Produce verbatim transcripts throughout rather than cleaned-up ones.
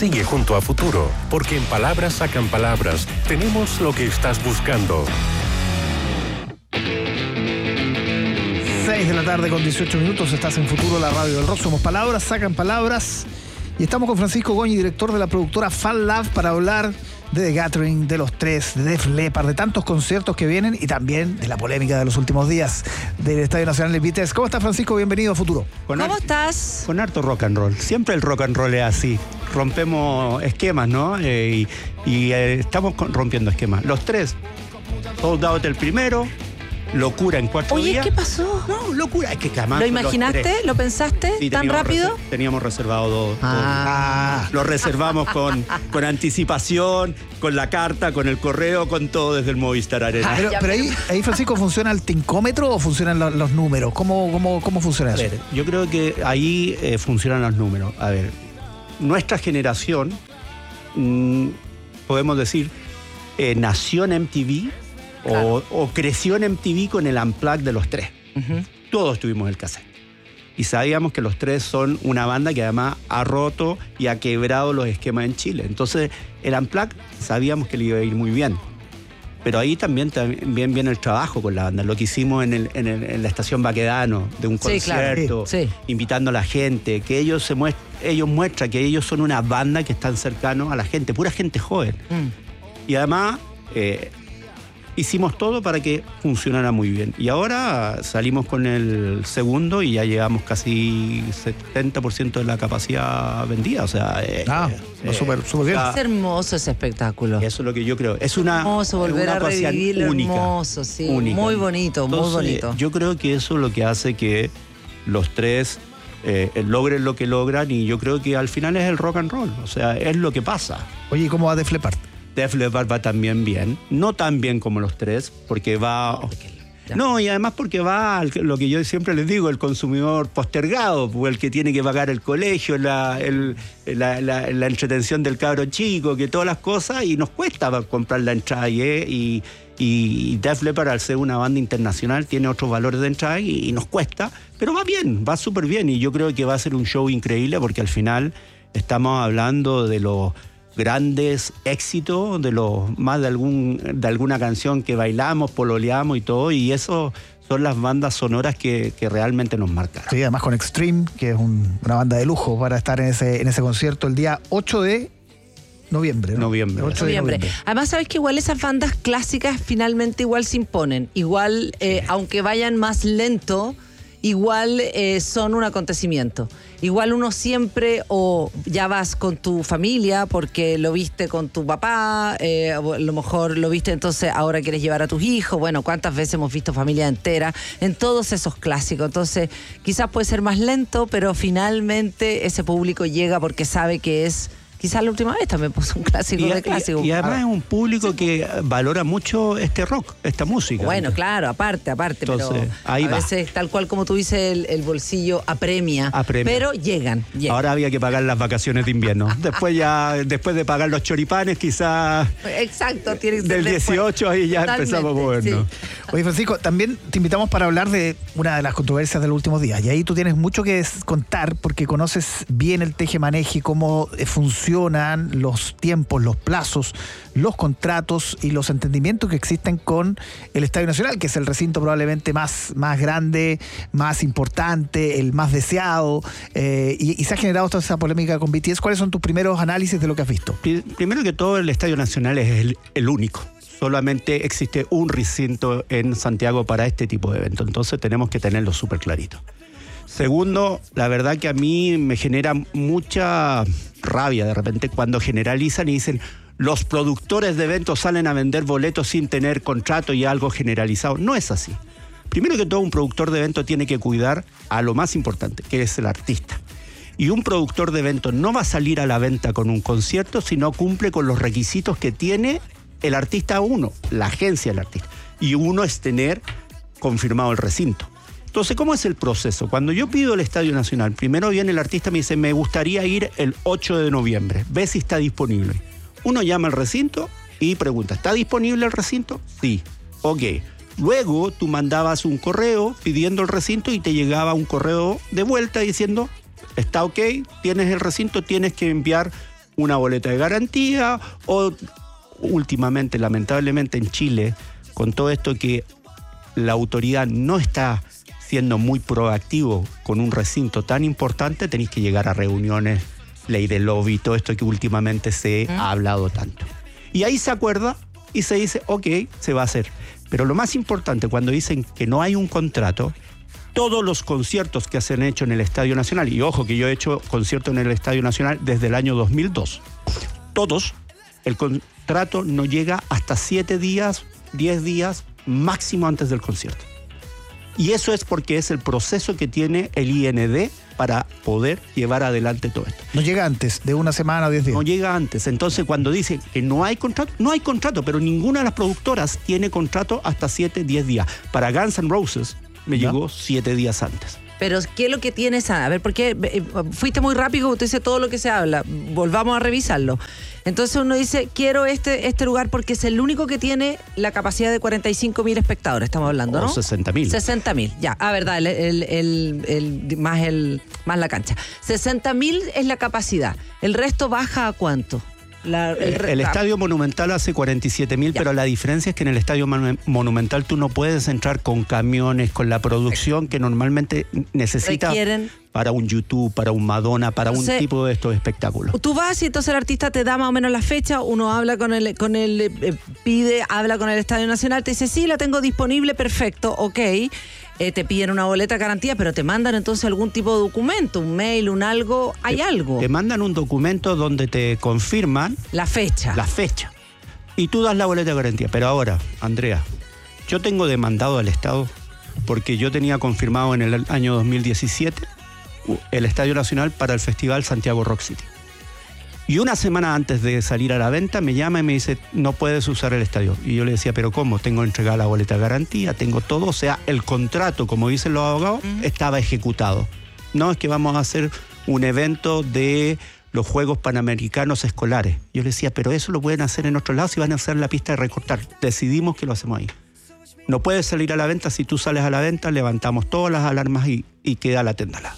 Sigue junto a Futuro, porque en Palabras Sacan Palabras tenemos lo que estás buscando. seis de la tarde con dieciocho minutos, estás en Futuro, la radio del rock. Somos Palabras Sacan Palabras. Y estamos con Francisco Goñi, director de la productora Fan Lab, para hablar de The Gathering, de Los Tres, de Def Leppard, de tantos conciertos que vienen y también de la polémica de los últimos días del Estadio Nacional de Vitesse. ¿Cómo estás, Francisco? Bienvenido a Futuro. Con ¿Cómo har- estás? Con harto rock and roll. Siempre el rock and roll es así. Rompemos esquemas, ¿no? Eh, y y eh, estamos con- rompiendo esquemas. Los Tres, Sold Out el primero, Locura en cuatro Oye, días. ¿qué pasó? No, Locura, es que jamás. ¿Lo los imaginaste? tres. ¿Lo pensaste Sí, tan teníamos rápido? reser- teníamos reservado dos. Ah. dos. Lo reservamos con, con anticipación, con la carta, con el correo, con todo desde el Movistar Arena. Pero, ya, pero ahí, ahí, Francisco, ¿funciona el tincómetro o funcionan lo- los números? ¿Cómo, cómo, cómo funciona A eso? ver, yo creo que ahí eh, funcionan los números. A ver, nuestra generación, mm, podemos decir, eh, nació en M T V Claro. o, o creció en M T V con el Unplugged de Los Tres. Ujú. Todos tuvimos el cassette. Y sabíamos que Los Tres son una banda que además ha roto y ha quebrado los esquemas en Chile. Entonces, el Unplugged sabíamos que le iba a ir muy bien. Pero ahí también, también viene el trabajo con la banda. Lo que hicimos en, el, en, el, en la estación Baquedano, de un Sí, claro. concierto, Sí. invitando a la gente, que ellos, se muest- ellos muestran que ellos son una banda que están cercanos a la gente, pura gente joven. Mm. Y además, eh, hicimos todo para que funcionara muy bien. Y ahora salimos con el segundo y ya llegamos casi setenta por ciento de la capacidad vendida. O sea, eh, Ah, eh, súper súper bien. o sea, Es hermoso ese espectáculo. eso es lo que yo creo. Es una, Hermoso volver una a cosa revivir lo única, hermoso, sí. única. Muy bonito, muy Entonces, bonito. Yo creo que eso es lo que hace que Los Tres eh, logren lo que logran, y yo creo que al final es el rock and roll. O sea, es lo que pasa. Oye, ¿y cómo va Def Leppard? Def Leppard va también bien, no tan bien como Los Tres, porque va... Ya. No, y además porque va al- lo que yo siempre les digo, el consumidor postergado, pues el que tiene que pagar el colegio, la, el- la, la- la entretención del cabro chico, que todas las cosas, y nos cuesta comprar la entrada. Y, eh, y, y Def Leppard, al ser una banda internacional, tiene otros valores de entrada y, y nos cuesta, pero va bien, va súper bien, y yo creo que va a ser un show increíble, porque al final estamos hablando de los grandes éxitos, de los más de algún de alguna canción que bailamos, pololeamos y todo, y eso son las bandas sonoras que, que realmente nos marcan. Sí, además con Extreme, que es un- una banda de lujo para estar en ese, en ese concierto el día ocho de noviembre. ¿no? Noviembre. ocho de Noviembre. noviembre. Además, sabes que igual esas bandas clásicas finalmente igual se imponen. Igual, eh, aunque vayan más lento, igual eh, son un acontecimiento. Igual uno siempre, o ya vas con tu familia porque lo viste con tu papá, eh, o a lo mejor lo viste, entonces ahora quieres llevar a tus hijos. Bueno, ¿cuántas veces hemos visto familia entera en todos esos clásicos? Entonces, quizás puede ser más lento, pero finalmente ese público llega porque sabe que es... Quizás la última vez también puso un clásico Y, de clásico. y- y además es un público que valora mucho este rock, esta música. Bueno, claro, aparte, aparte, Entonces, pero ahí a va. veces, tal cual como tú dices, el, el bolsillo apremia, Apremia. pero llegan, llegan. Ahora había que pagar las vacaciones de invierno. Después ya, después de pagar los choripanes, quizás Exacto, tiene que ser del después. dieciocho ahí ya Totalmente, empezamos a movernos. sí. Oye, Francisco, también te invitamos para hablar de una de las controversias de los últimos días. Y ahí tú tienes mucho que es- contar porque conoces bien el teje-maneje, cómo eh, funcionan los tiempos, los plazos, los contratos y los entendimientos que existen con el Estadio Nacional, que es el recinto probablemente más, más grande, más importante, el más deseado. eh, y, y se ha generado toda esa polémica con B T S. ¿Cuáles son tus primeros análisis de lo que has visto? Pri- Primero que todo, el Estadio Nacional es el, el único. Solamente existe un recinto en Santiago para este tipo de evento. Entonces tenemos que tenerlo súper clarito. Segundo, la verdad que a mí me genera mucha rabia de repente cuando generalizan y dicen los productores de eventos salen a vender boletos sin tener contrato y algo generalizado. No es así. Primero que todo, un productor de evento tiene que cuidar a lo más importante, que es el artista. Y un productor de eventos no va a salir a la venta con un concierto si no cumple con los requisitos que tiene el artista uno, la agencia del artista. Y uno es tener confirmado el recinto. Entonces, ¿cómo es el proceso? Cuando yo pido el Estadio Nacional, primero viene el artista y me dice, me gustaría ir el ocho de noviembre, ve si está disponible. Uno llama al recinto y pregunta, ¿está disponible el recinto? Sí. Ok. Luego tú mandabas un correo pidiendo el recinto y te llegaba un correo de vuelta diciendo, está ok, tienes el recinto, tienes que enviar una boleta de garantía o últimamente, lamentablemente en Chile, con todo esto que la autoridad no está siendo muy proactivo con un recinto tan importante, tenéis que llegar a reuniones, ley de lobby, todo esto que últimamente se ha hablado tanto. Y ahí se acuerda y se dice, ok, se va a hacer. Pero lo más importante, cuando dicen que no hay un contrato, todos los conciertos que se han hecho en el Estadio Nacional, y ojo que yo he hecho conciertos en el Estadio Nacional desde el año dos mil dos, todos, el contrato no llega hasta siete días, diez días máximo antes del concierto. Y eso es porque es el proceso que tiene el I N D para poder llevar adelante todo esto. No llega antes, de una semana o diez días. No llega antes. Entonces, cuando dicen que no hay contrato, no hay contrato, pero ninguna de las productoras tiene contrato hasta siete, diez días. Para Guns N' Roses me ¿Ya? llegó siete días antes. Pero, ¿qué es lo que tienes? A ver, porque fuiste muy rápido, usted dice todo lo que se habla. Volvamos a revisarlo. Entonces uno dice, quiero este, este lugar porque es el único que tiene la capacidad de cuarenta y cinco mil espectadores, estamos hablando, ¿no? O sesenta mil. sesenta mil, ya. Ah, verdad, el, el, el, el, más, el, más la cancha. sesenta mil es la capacidad. ¿El resto baja a cuánto? La, el, el, el Estadio Monumental hace cuarenta y siete mil, pero la diferencia es que en el Estadio Monumental tú no puedes entrar con camiones, con la producción que normalmente necesitas Requieren. para un YouTube, para un Madonna, para entonces, un tipo de estos espectáculos. Tú vas y entonces el artista te da más o menos la fecha, uno habla con el, con el eh, pide, habla con el Estadio Nacional, te dice, sí, la tengo disponible, perfecto, ok. Eh, te piden una boleta de garantía, pero te mandan entonces algún tipo de documento, un mail, un algo, hay te, algo. Te mandan un documento donde te confirman la fecha. La fecha. Y tú das la boleta de garantía. Pero ahora, Andrea, yo tengo demandado al Estado porque yo tenía confirmado en el año dos mil diecisiete el Estadio Nacional para el Festival Santiago Rock City. Y una semana antes de salir a la venta me llama y me dice, no puedes usar el estadio. Y yo le decía, pero ¿cómo? Tengo entregada la boleta de garantía, tengo todo. O sea, el contrato, como dicen los abogados, uh-huh. estaba ejecutado. No, es que vamos a hacer un evento de los Juegos Panamericanos Escolares. Yo le decía, pero eso lo pueden hacer en otros lados y van a hacer la pista de recortar. Decidimos que lo hacemos ahí. No puedes salir a la venta, si tú sales a la venta, levantamos todas las alarmas y, y queda la tendala.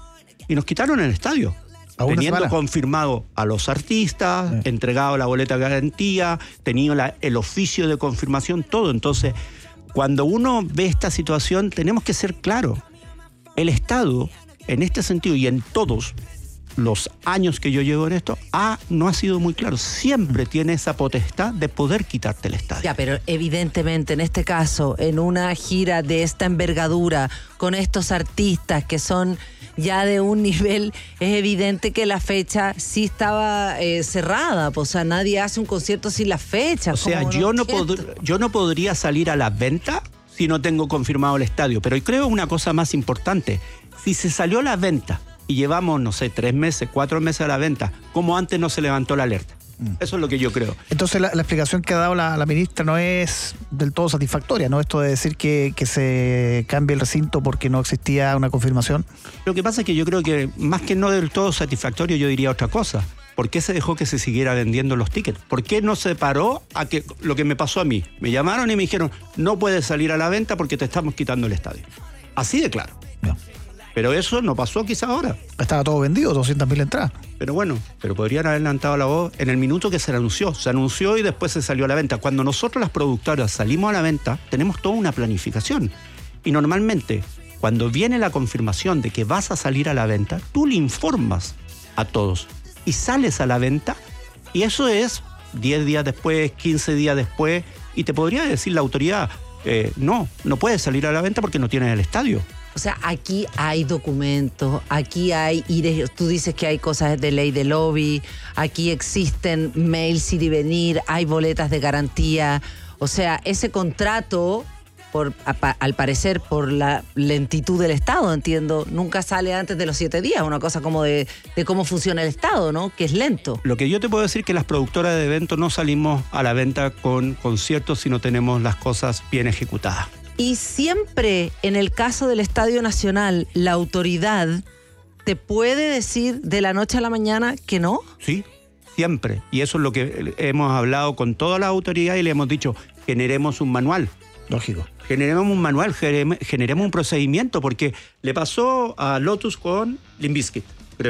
Y nos quitaron el estadio. Teniendo confirmado a los artistas, sí. entregado la boleta de garantía, tenido la, el oficio de confirmación, todo. Entonces, cuando uno ve esta situación, tenemos que ser claros. El Estado, en este sentido y en todos los años que yo llevo en esto, ha, no ha sido muy claro. Siempre tiene esa potestad de poder quitarte el estadio. Ya, pero evidentemente en este caso, en una gira de esta envergadura, con estos artistas que son ya de un nivel, es evidente que la fecha sí estaba eh, cerrada, pues, o sea, nadie hace un concierto sin la fecha. O sea, yo no, pod- yo no podría salir a la venta si no tengo confirmado el estadio, pero creo una cosa más importante, si se salió a la venta y llevamos, no sé, tres meses, cuatro meses a la venta, como antes no se levantó la alerta. Eso es lo que yo creo. Entonces la, la explicación que ha dado la, la ministra no es del todo satisfactoria, ¿no? Esto de decir que, que se cambie el recinto porque no existía una confirmación. Lo que pasa es que yo creo que más que no del todo satisfactorio, yo diría otra cosa. ¿Por qué se dejó que se siguiera vendiendo los tickets? ¿Por qué no se paró a que lo que me pasó a mí? Me llamaron y me dijeron, no puedes salir a la venta porque te estamos quitando el estadio. Así de claro. No. Pero eso no pasó quizá ahora. Estaba todo vendido, doscientas mil entradas. Pero bueno, pero podrían haber levantado la voz en el minuto que se anunció. Se anunció y después se salió a la venta. Cuando nosotros las productoras salimos a la venta, tenemos toda una planificación. Y normalmente, cuando viene la confirmación de que vas a salir a la venta, tú le informas a todos. Y sales a la venta, y eso es diez días después, quince días después, y te podría decir la autoridad, eh, no, no puedes salir a la venta porque no tienes el estadio. O sea, aquí hay documentos, aquí hay, tú dices que hay cosas de ley de lobby, aquí existen mails ir y venir, hay boletas de garantía. O sea, ese contrato, por, al parecer por la lentitud del Estado, entiendo, nunca sale antes de los siete días, una cosa como de, de cómo funciona el Estado, ¿no? Que es lento. Lo que yo te puedo decir es que las productoras de eventos no salimos a la venta con conciertos si no tenemos las cosas bien ejecutadas. Y siempre, en el caso del Estadio Nacional, la autoridad te puede decir de la noche a la mañana que no. Sí, siempre. Y eso es lo que hemos hablado con toda la autoridad y le hemos dicho, generemos un manual. Lógico. Generemos un manual, generemos un procedimiento, porque le pasó a Lotus con Limp Bizkit, creo.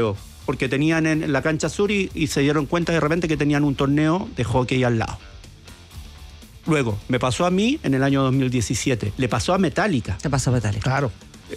porque tenían en la cancha sur y, y se dieron cuenta de repente que tenían un torneo de hockey al lado. Luego, me pasó a mí en el año dos mil diecisiete, le pasó a Metallica. ¿Qué pasó a Metallica? Claro.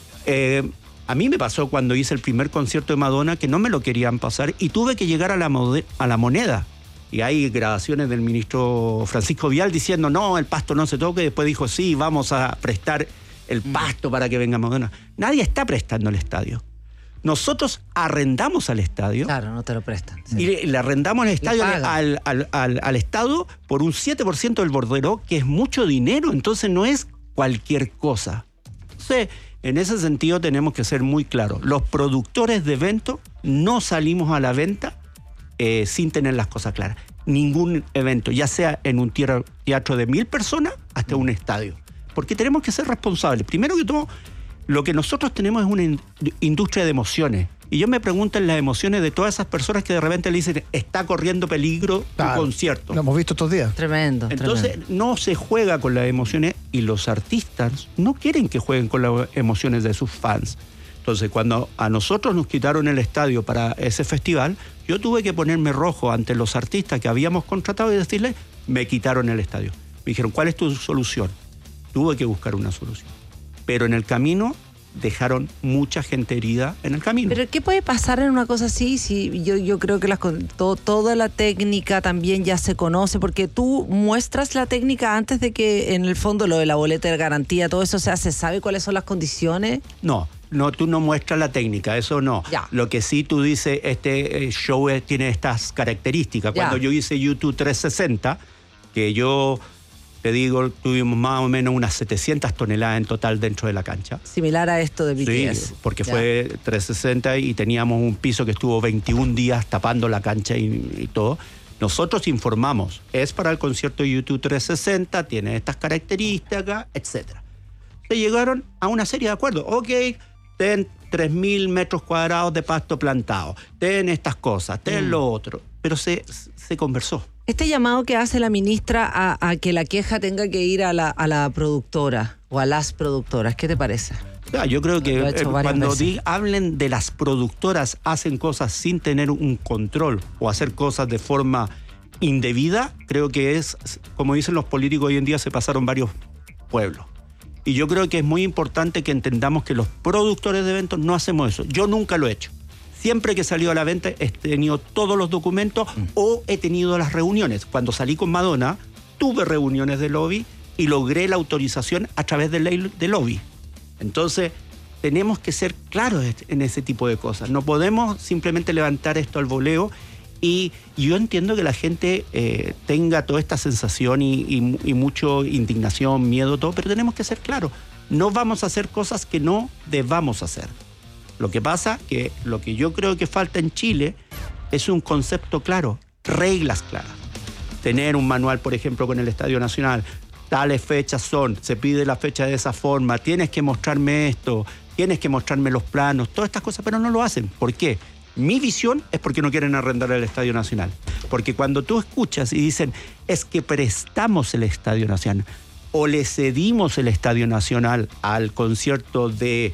Eh, a mí me pasó cuando hice el primer concierto de Madonna que no me lo querían pasar y tuve que llegar a la, mode- a la Moneda. Y hay grabaciones del ministro Francisco Vial diciendo, no, el pasto no se toque, y después dijo, sí, vamos a prestar el pasto para que venga Madonna. Nadie está prestando el estadio. Nosotros arrendamos al estadio. Claro, no te lo prestan. Sí. Y le, le arrendamos el estadio pagan. al, al, al, al Estado por un siete por ciento del bordero, que es mucho dinero, entonces no es cualquier cosa. Entonces, en ese sentido tenemos que ser muy claros. Los productores de eventos no salimos a la venta eh, sin tener las cosas claras. Ningún evento, ya sea en un teatro de mil personas hasta un estadio. Porque tenemos que ser responsables. Primero que todo, lo que nosotros tenemos es una in- industria de emociones. Y yo me pregunto en las emociones de todas esas personas que de repente le dicen, está corriendo peligro Claro, tu concierto. Lo hemos visto estos días. Tremendo. Entonces tremendo. no se juega con las emociones y los artistas no quieren que jueguen con las emociones de sus fans. Entonces cuando a nosotros nos quitaron el estadio para ese festival, yo tuve que ponerme rojo ante los artistas que habíamos contratado y decirles, me quitaron el estadio. Me dijeron, ¿cuál es tu solución? Tuve que buscar una solución. Pero en el camino dejaron mucha gente herida en el camino. Pero ¿qué puede pasar en una cosa así? Si yo, yo creo que las, con- to- toda la técnica también ya se conoce, porque tú muestras la técnica antes de que en el fondo lo de la boleta de garantía, todo eso, o sea, ¿se sabe cuáles son las condiciones? No, no, tú no muestras la técnica, eso no. Ya. Lo que sí tú dices, este eh, show eh, tiene estas características. Ya. Cuando yo hice YouTube trescientos sesenta, que yo te digo, tuvimos más o menos unas setecientas toneladas en total dentro de la cancha. Similar a esto de B T S. Sí, porque Ya. fue trescientos sesenta y teníamos un piso que estuvo veintiún días tapando la cancha y, y todo. Nosotros informamos, es para el concierto de YouTube trescientos sesenta, tiene estas características, etcétera. Se llegaron a una serie de acuerdos. Ok, ten tres mil metros cuadrados de pasto plantado, ten estas cosas, ten Mm. lo otro. Pero se, se conversó. Este llamado que hace la ministra a, a que la queja tenga que ir a la, a la productora o a las productoras, ¿qué te parece? Ya, yo creo que Lo ha eh, hecho varias cuando veces. di- hablen de las productoras, hacen cosas sin tener un control o hacer cosas de forma indebida, creo que es, como dicen los políticos hoy en día, se pasaron varios pueblos. Y yo creo que es muy importante que entendamos que los productores de eventos no hacemos eso. Yo nunca lo he hecho. Siempre que he salido a la venta he tenido todos los documentos Mm. o he tenido las reuniones. Cuando salí con Madonna, tuve reuniones de lobby y logré la autorización a través del ley de lobby. Entonces, tenemos que ser claros en ese tipo de cosas. No podemos simplemente levantar esto al voleo y yo entiendo que la gente eh, tenga toda esta sensación y, y, y mucho indignación, miedo, todo, pero tenemos que ser claros. No vamos a hacer cosas que no debamos hacer. Lo que pasa que lo que yo creo que falta en Chile es un concepto claro, reglas claras. Tener un manual, por ejemplo, con el Estadio Nacional. Tales fechas son, se pide la fecha de esa forma, tienes que mostrarme esto, tienes que mostrarme los planos, todas estas cosas, pero no lo hacen. ¿Por qué? Mi visión es porque no quieren arrendar el Estadio Nacional. Porque cuando tú escuchas y dicen, es que prestamos el Estadio Nacional o le cedimos el Estadio Nacional al concierto de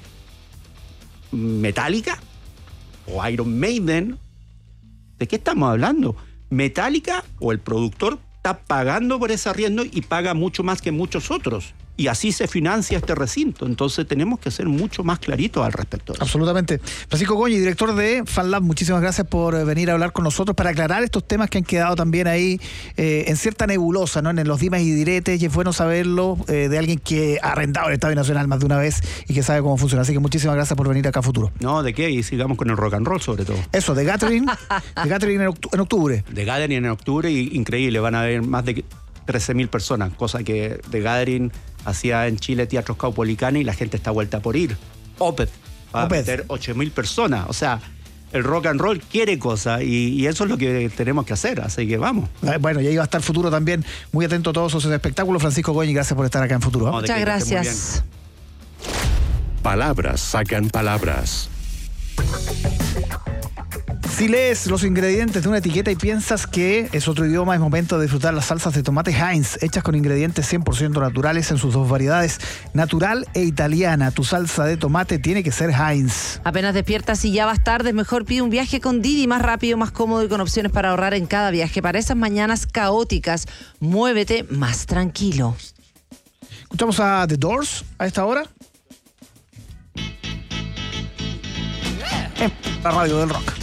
Metallica o Iron Maiden, ¿de qué estamos hablando? Metallica o el productor está pagando por ese arriendo y paga mucho más que muchos otros. Y así se financia este recinto. Entonces tenemos que ser mucho más claritos al respecto. Absolutamente. Francisco Goñi, director de FanLab, muchísimas gracias por eh, venir a hablar con nosotros para aclarar estos temas que han quedado también ahí eh, en cierta nebulosa, ¿no? En los dimes y diretes, y es bueno saberlo eh, de alguien que ha arrendado el Estadio Nacional más de una vez y que sabe cómo funciona. Así que muchísimas gracias por venir acá a Futuro. No, ¿de qué? Y sigamos con el rock and roll sobre todo. Eso, de Gathering, de Gathering en, octu- en octubre. De Gathering en octubre, y increíble, van a haber más de trece mil personas, cosa que de Gathering hacía en Chile Teatros Caupolicán y la gente está vuelta por ir. Opeth va Opeth. a meter ocho mil personas, o sea, el rock and roll quiere cosas y, y eso es lo que tenemos que hacer, así que vamos. Eh, Bueno, y ahí va a estar Futuro también. Muy atento a todos esos espectáculos. Francisco Goñi, gracias por estar acá en Futuro. ¿eh? No, de Muchas que- que esté muy gracias. Palabras sacan palabras. Si lees los ingredientes de una etiqueta y piensas que es otro idioma, es momento de disfrutar las salsas de tomate Heinz, hechas con ingredientes cien por ciento naturales en sus dos variedades, natural e italiana. Tu salsa de tomate tiene que ser Heinz. Apenas despiertas y ya vas tarde, mejor pide un viaje con Didi, más rápido, más cómodo y con opciones para ahorrar en cada viaje. Para esas mañanas caóticas, muévete más tranquilo. Escuchamos a The Doors a esta hora. En la radio del rock.